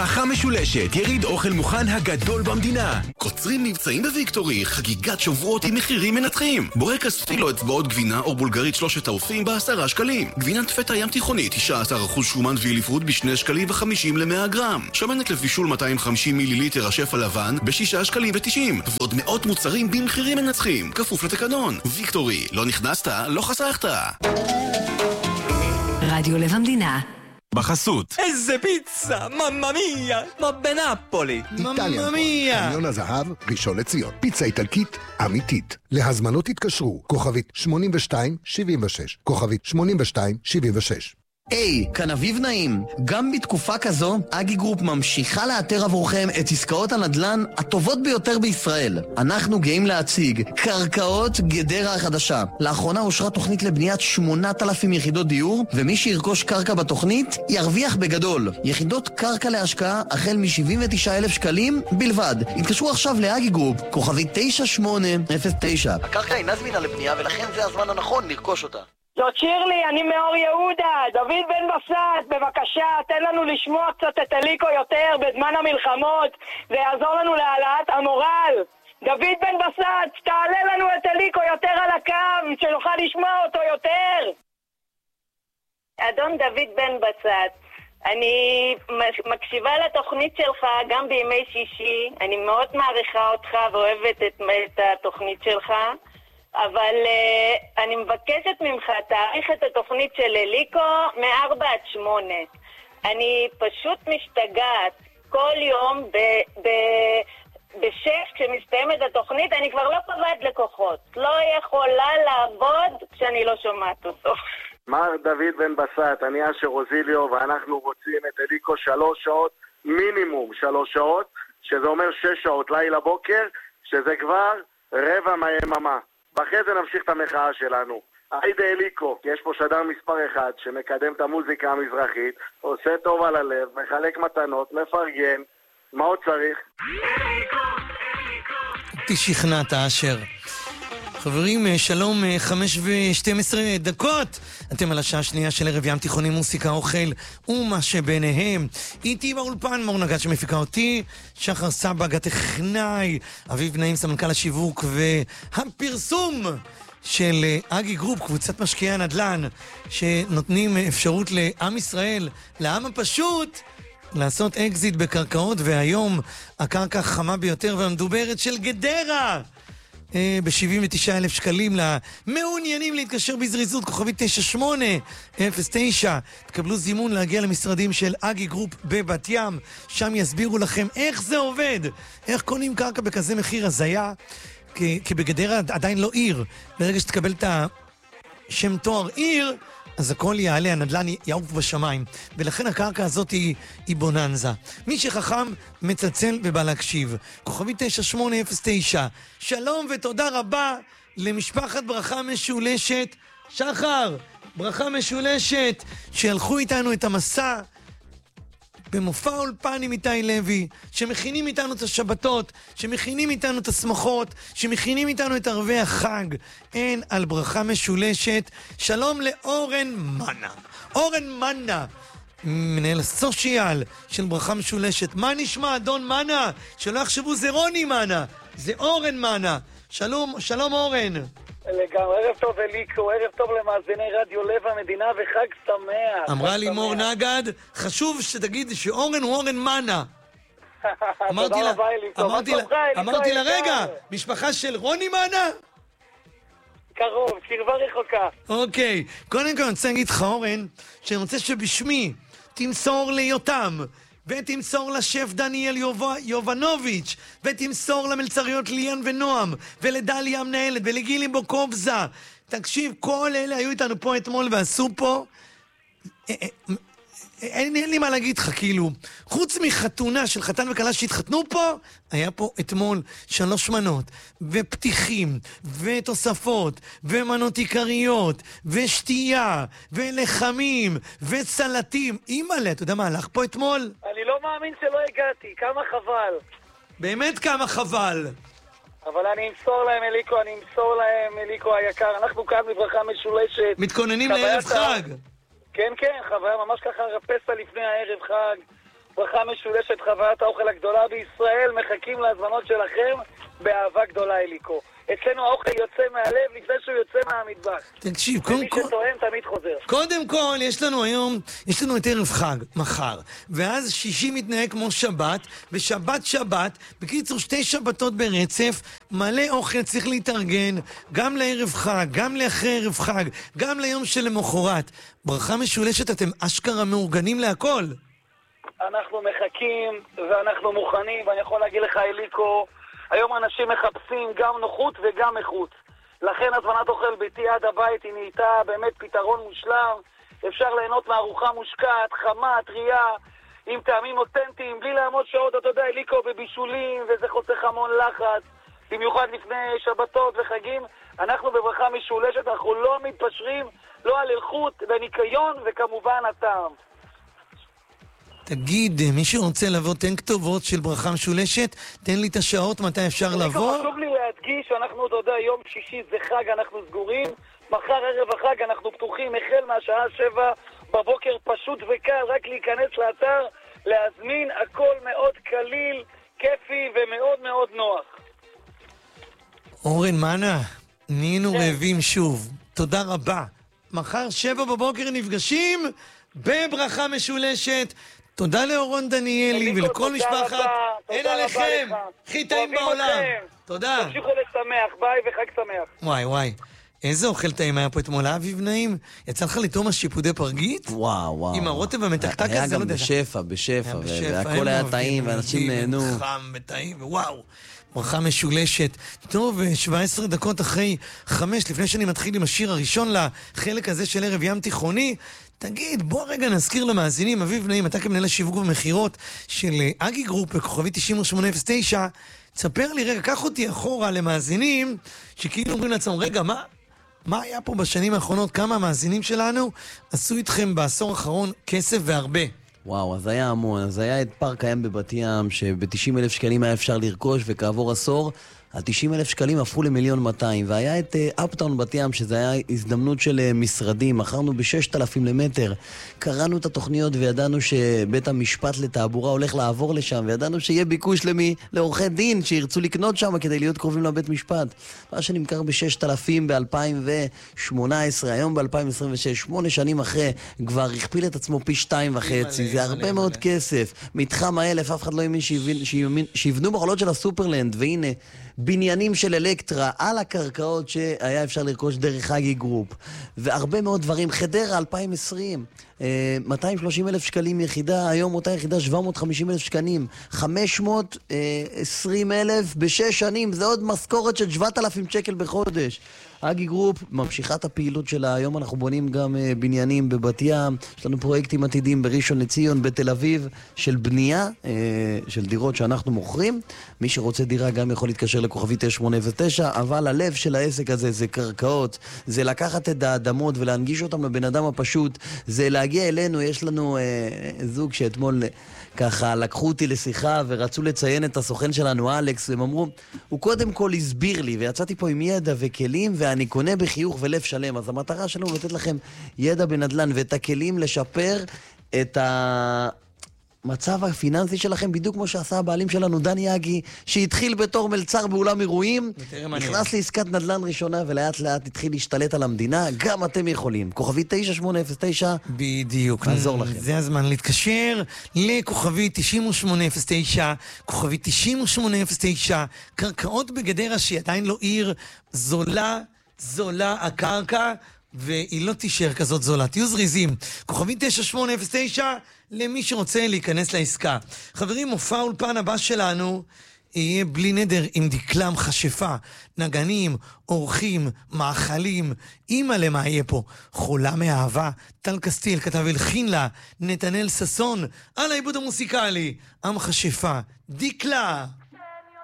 ברכה משולשת, יריד אוכל מוכן הגדול במדינה. קוצרים מבצעים בוויקטורי, חגיגת שבועות עם מחירים מנתחים. בורקס פילו אצבעות גבינה או בולגרית 3 העופים ב10 שקלים. גבינת פטה ים תיכוני 19% שומן ואיליפות ב2 שקלים ו50 ל-100 גרם. שמנת לבישול 250 מיליליטר השף הלבן ב6 שקלים ו90. ועוד מאות מוצרים במחירים מנצחים. כפוף לתקנון. ויקטורי, לא נכנסת, לא חסכת. רדיו לב המדינה. בחסות. איזה פיצה, מממה מיה, כמו בנאפולי. מממה מיה. חניון הזהב, ראשון לציון. פיצה איטלקית אמיתית. להזמנות התקשרו, כוכבית 8276, כוכבית 8276. היי, כאן אביב נעים. גם בתקופה כזו, אגי גרופ ממשיכה לאתר עבורכם את עסקאות הנדל"ן הטובות ביותר בישראל. אנחנו גאים להציג קרקעות גדרה החדשה. לאחרונה אושרה תוכנית לבניית 8,000 יחידות דיור, ומי שירכוש קרקע בתוכנית ירוויח בגדול. יחידות קרקע להשקעה החל מ-79,000 שקלים בלבד. התקשרו עכשיו לאגי גרופ, כוכבית 9809. הקרקע אינה זמינה לבנייה ולכן זה הזמן הנכון לרכוש אותה. זאת שירלי, אני מאור יהודה, דוד בן בסט, בבקשה, תן לנו לשמוע קצת את אליקו יותר בזמן המלחמות, זה יעזור לנו להעלאת המורל. דוד בן בסט, תעלה לנו את אליקו יותר על הקו, שנוכל לשמוע אותו יותר. אדון דוד בן בסט, אני מקשיבה לתוכנית שלך גם בימי שישי, אני מאוד מעריכה אותך ואוהבת את התוכנית שלך, אבל אני מבקשת ממך, תאריך את התוכנית של אליקו מ-4 עד 8. אני פשוט משתגעת. כל יום בשש כשמסתיימת התוכנית, אני כבר לא קובעת לקוחות. לא יכולה לעבוד כשאני לא שומעת אותו. מר דוד בן בסט, אני אשר רוזיליו, ואנחנו רוצים את אליקו 3 שעות, מינימום 3 שעות, שזה אומר 6 שעות לילה בוקר, שזה כבר רבע מהיממה. ואחרי זה נמשיך את המחאה שלנו. היידה אליקו, כי יש פה שדר מספר 1 שמקדם את המוזיקה המזרחית, עושה טוב על הלב, מחלק מתנות, מפרגן. מה עוד צריך? תשכנעת אשר. חברים, שלום, 5:12. אתם על השעה השנייה של ערב ים תיכוני, מוסיקה, אוכל ומה שביניהם. איתי באולפן מור נגד שמפיקה אותי, שחר סבג הטכנאי, אביב נעים סמנכ"ל השיווק והפרסום של אגי גרופ, קבוצת משקיעי הנדל"ן, שנותנים אפשרות לעם ישראל, לעם הפשוט, לעשות אקזיט בקרקעות, והיום הקרקע החמה ביותר והמדוברת של גדרה ב-79,000 שקלים. למעוניינים להתקשר בזריזות, כוכבית 9809. תקבלו זימון להגיע למשרדים של אגי גרופ בבת ים, שם יסבירו לכם איך זה עובד, איך קונים קרקע בכזה מחיר הזיה, כי בגדרה עדיין לא עיר. ברגע שתקבל את השם תואר עיר, אז הכל יעלה, הנדל"ן יעוף בשמיים, ולכן הקרקע הזאת היא בוננזה. מי שחכם מצלצל ובא להקשיב, כוכבית 9809. שלום ותודה רבה למשפחת ברכה משולשת, שחר, ברכה משולשת, שהלכו איתנו את המסע במופע אולפן עם איתי לוי, שמכינים איתנו את השבתות, שמכינים איתנו את השמחות, שמכינים איתנו את ערבי החג. אין על ברכה משולשת. שלום לאורן מנה. אורן מנה, מנהל הסושיאל של ברכה משולשת. מה נשמע, אדון מנה? שלא יחשבו זה רוני מנה, זה אורן מנה. שלום, שלום אורן. לגמרי, ערב טוב אליקו, ערב טוב למאזיני רדיו לב המדינה וחג שמח. אמרה לי מור נגד, חשוב שתגיד שאורן הוא אורן מנה. אמרתי לה, רגע, משפחה של רוני מנה? קרוב, קרבה רחוקה. אוקיי, קודם כל אני רוצה להגיד לך אורן, שאני רוצה שבשמי תמסור ליותם, ותמסור לשף דניאל יובנוביץ', ותמסור למלצריות ליאן ונועם, ולדליה המנהלת, ולגילי בוקובזה. תקשיב, כל אלה היו איתנו פה אתמול ועשו פה, אין לי מה להגיד לך, כאילו, חוץ מחתונה של חתן וכלה שהתחתנו פה, היה פה אתמול 3 מנות, ופתיחים, ותוספות, ומנות עיקריות, ושתייה, ולחמים, וסלטים. אימא'לה, אתה יודע מה הלך פה אתמול? אני לא מאמין שלא הגעתי, כמה חבל. באמת כמה חבל. אבל אני אמסור להם אליקו היקר, אנחנו כאן בברכה משולשת. מתכוננים לערב חג. כן, חוויה ממש ככה רפסה לפני הערב חג. ברכה משולשת, חוויית האוכל הגדולה בישראל, מחכים להזמנות שלכם באהבה גדולה, אליקו. אצלנו האוכל יוצא מהלב לפני שהוא יוצא מהמטבח. תקשיב, ומי שטוען תמיד חוזר. קודם כל, יש לנו היום, יש לנו את ערב חג, מחר, ואז שישי מתנהג כמו שבת, ושבת שבת, בקיצור 2 שבתות ברצף, מלא אוכל צריך להתארגן, גם לערב חג, גם לאחרי ערב חג, גם ליום שלמחרת. ברכה משולשת, אתם אשכרה מאורגנים להכל. אנחנו מחכים ואנחנו מוכנים, ואני יכול להגיד לך, אליקו, היום אנשים מחפשים גם נוחות וגם איכות. לכן הזמנת אוכל ביתי עד הבית היא נהייתה באמת פתרון מושלם. אפשר ליהנות מארוחה מושקעת, חמה, טריה, עם טעמים אותנטיים, בלי לעמוד שעות, אתה יודע, אליקו, בבישולים, וזה חוסך המון לחץ. במיוחד לפני שבתות וחגים, אנחנו בברכה משולשת, אנחנו לא מתפשרים, לא על איכות וניקיון וכמובן הטעם. תגיד, מי שרוצה לבוא, תן כתובות של ברכה משולשת, תן לי את השעות מתי אפשר לבוא. חשוב לי להדגיש שאנחנו, אתה יודע, יום שישי זה חג, אנחנו סגורים, מחר ערב החג אנחנו פתוחים, החל מהשעה 7 בבוקר, פשוט וקל, רק להיכנס לאתר, להזמין, הכל מאוד קליל, כיפי ומאוד מאוד נוח. אורן מנה, נהיינו רעבים שוב, תודה רבה. מחר 7 בבוקר נפגשים בברכה משולשת. תודה לאורון דניאלי ולכל משפחת, אין עליכם, הכי טעים בעולם. תודה. תמשיכו לשמח, ביי וחג שמח. וואי, איזה אוכל טעים היה פה אתמול, אביב נעים? יצא לך לטום שיפודי פרגית? וואו. עם הרוטב המתקתק הזה, היה גם בשפע, והכל היה טעים, ואנשים נהנו. חם וטעים, וואו. ברכה משולשת. טוב, 17 דקות אחרי 5, לפני שאני מתחיל עם השיר הראשון לחלק הזה של ערב ים תיכוני, תגיד, בוא רגע נזכיר למאזינים, אביב נעים, אתה כמנהל השיווק ומחירות של אגי גרופ, בכוכבי 9809, תספר לי רגע, קח אותי אחורה למאזינים, שכאילו אומרים לעצמם, רגע, מה היה פה בשנים האחרונות, כמה המאזינים שלנו עשו איתכם בעשור האחרון כסף והרבה? וואו, אז היה המון. אז היה את פארק הים בבת ים, שב-90,000 שקלים היה אפשר לרכוש, וכעבור עשור, ה-90,000 שקלים הפכו ל1,200,000. והיה את אפטאון בת ים, שזה היה הזדמנות של משרדים, מכרנו ב6,000 למטר. קראנו את התוכניות וידענו שבית המשפט לתעבורה הולך לעבור לשם, וידענו שיהיה ביקוש לעורכי דין שירצו לקנות שם כדי להיות קרובים לבית משפט. מה שנמכר ב6,000 ב-2018, היום ב-2026, 8 שנים אחרי, כבר הכפיל את עצמו פי 2.5. זה הרבה מאוד כסף. מתחם ה1,000, אף אחד לא יאמין שיבנו בחולות של הסופרלנד, והנה, בניינים של אלקטרה על הקרקעות שהיה אפשר לרכוש דרך אגי גרופ, והרבה מאוד דברים. חדרה 2020, 230,000 שקלים יחידה, היום אותה יחידה 750,000 שקלים, 520,000 ב6 שנים, זה עוד משכורת של 7,000 שקל בחודש. אגי גרופ ממשיכה את הפעילות שלה, היום אנחנו בונים גם בניינים בבת ים, יש לנו פרויקטים עתידים בראשון לציון, בתל אביב, של בנייה, של דירות שאנחנו מוכרים. מי שרוצה דירה גם יכול להתקשר לכוכבי 9809, אבל הלב של העסק הזה זה קרקעות, זה לקחת את האדמות ולהנגיש אותם לבן אדם הפשוט, זה להגיע אלינו. יש לנו זוג שאתמול ככה לקחו אותי לשיחה ורצו לציין את הסוכן שלנו, אלכס, והם אמרו, הוא קודם כל הסביר לי, ויצאתי פה עם ידע וכלים, ואני קונה בחיוך ולב שלם. אז המטרה שלנו לתת לכם ידע בנדלן ואת הכלים לשפר את המצב הפיננסי שלכם, בדיוק כמו שעשה הבעלים שלנו, דני אגי, שהתחיל בתור מלצר באולם אירועים, נכנס לעסקת נדלן ראשונה ולאט לאט התחיל להשתלט על המדינה. גם אתם יכולים. כוכבי 9809, בדיוק, נעזור לכם. זה הזמן להתקשר לכוכבי 9809, כוכבי 9809, קרקעות בגדרה שהיא עדיין לא עיר, זולה הקרקע, והיא לא תישאר כזאת זולה. תהיו זריזים. כוכבי 9809 למי שרוצה להיכנס לעסקה. חברים, מופע האולפן הבא שלנו יהיה בלי נדר עם דקלם, חשפה, נגנים, אורחים, מאכלים. אימא למה יהיה פה? חולה מאהבה, טל קסטיל כתב הלחין לה, נתנאל ששון על העיבוד המוסיקלי, עם חשפה, דקלה.